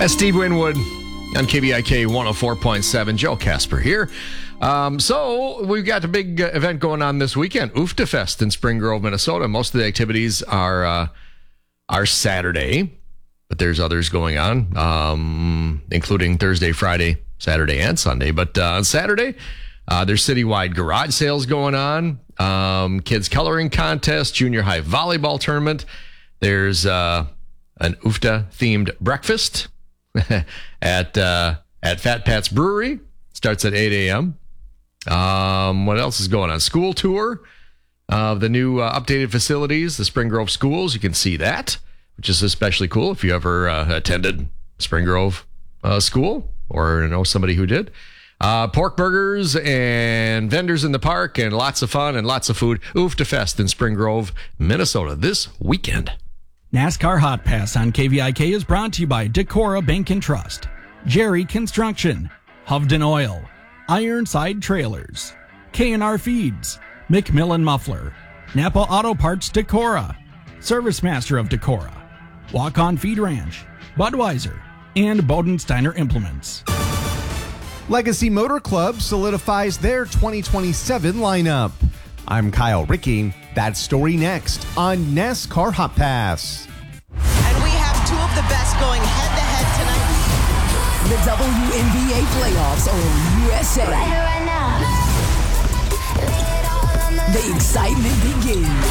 Steve Winwood on KVIK 104.7. Joe Casper here. So we've got a big event going on this weekend, UFTA Fest in Spring Grove, Minnesota. Most of the activities are Saturday, but there's others going on, including Thursday, Friday, Saturday, and Sunday. But on Saturday, there's citywide garage sales going on, kids coloring contest, junior high volleyball tournament. There's an UFTA-themed breakfast at Fat Pat's Brewery. Starts at 8 a.m. What else is going on? School tour of the new updated facilities, the Spring Grove schools. You can see that, which is especially cool if you ever attended Spring Grove school or know somebody who did. Pork burgers and vendors in the park and lots of fun and lots of food. UFTA Fest in Spring Grove, Minnesota this weekend. NASCAR Hot Pass on KVIK is brought to you by Decorah Bank and Trust, Jerry Construction, Hovden Oil, Ironside Trailers, K&R Feeds, McMillan Muffler, Napa Auto Parts Decorah, Service Master of Decorah, Walk On Feed Ranch, Budweiser, and Bodensteiner Implements. Legacy Motor Club solidifies their 2027 lineup. I'm Kyle Ricky. That story next on NASCAR Hot Pass. And we have two of the best going head-to-head tonight. The WNBA playoffs on USA. Right now. The excitement begins.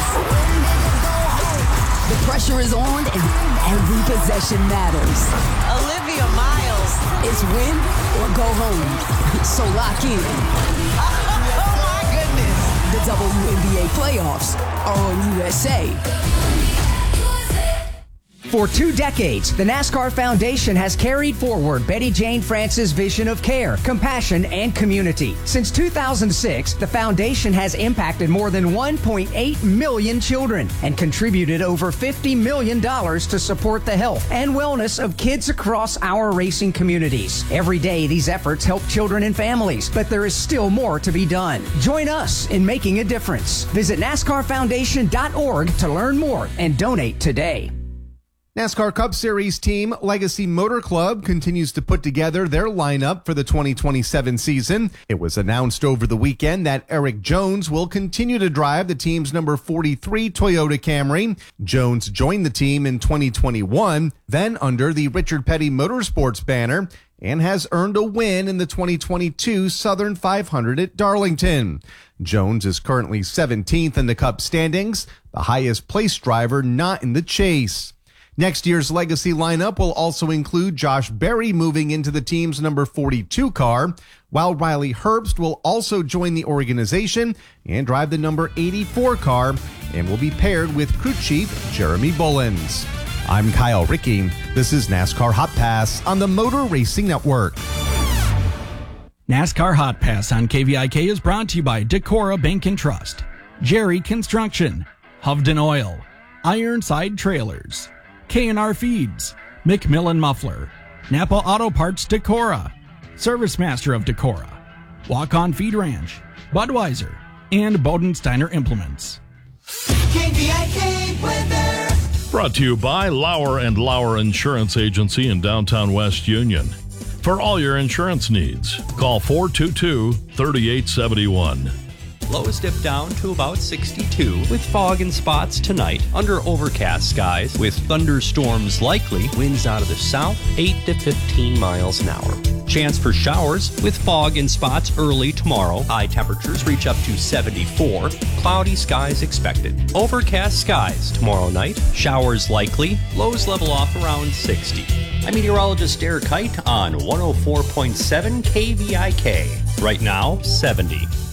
The pressure is on and every possession matters. Olivia Miles. It's win or go home. So lock in. Oh my goodness. The WNBA playoffs are on USA. For 2 decades, the NASCAR Foundation has carried forward Betty Jane France's vision of care, compassion, and community. Since 2006, the foundation has impacted more than 1.8 million children and contributed over $50 million to support the health and wellness of kids across our racing communities. Every day, these efforts help children and families, but there is still more to be done. Join us in making a difference. Visit NASCARFoundation.org to learn more and donate today. NASCAR Cup Series team Legacy Motor Club continues to put together their lineup for the 2027 season. It was announced over the weekend that Eric Jones will continue to drive the team's number 43 Toyota Camry. Jones joined the team in 2021, then under the Richard Petty Motorsports banner, and has earned a win in the 2022 Southern 500 at Darlington. Jones is currently 17th in the Cup standings, the highest placed driver not in the chase. Next year's Legacy lineup will also include Josh Berry moving into the team's number 42 car, while Riley Herbst will also join the organization and drive the number 84 car and will be paired with crew chief Jeremy Bullins. I'm Kyle Ricky. This is NASCAR Hot Pass on the Motor Racing Network. NASCAR Hot Pass on KVIK is brought to you by Decorah Bank and Trust, Jerry Construction, Hovden Oil, Ironside Trailers, K&R Feeds, McMillan Muffler, Napa Auto Parts Decorah, Service Master of Decorah, Walk On Feed Ranch, Budweiser, and Bodensteiner Implements. KVIK weather. Brought to you by Lauer & Lauer Insurance Agency in downtown West Union. For all your insurance needs, call 422-3871. Lows dip down to about 62 with fog and spots tonight under overcast skies with thunderstorms likely. Winds out of the south 8 to 15 miles an hour. Chance for showers with fog and spots early tomorrow. High temperatures reach up to 74. Cloudy skies expected. Overcast skies tomorrow night. Showers likely. Lows level off around 60. I'm meteorologist Derek Kite on 104.7 KVIK. Right now, 70.